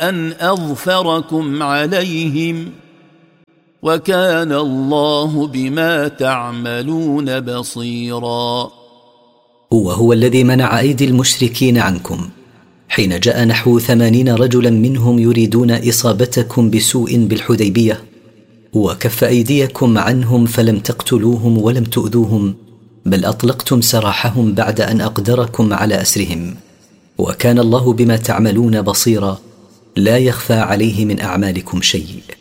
أن أظفركم عليهم وكان الله بما تعملون بصيرا. وهو الذي منع أيدي المشركين عنكم حين جاء نحو 80 رجلا منهم يريدون إصابتكم بسوء بالحديبية، وكف أيديكم عنهم فلم تقتلوهم ولم تؤذوهم، بل أطلقتم سراحهم بعد أن أقدركم على أسرهم، وكان الله بما تعملون بصيرا، لا يخفى عليه من أعمالكم شيء.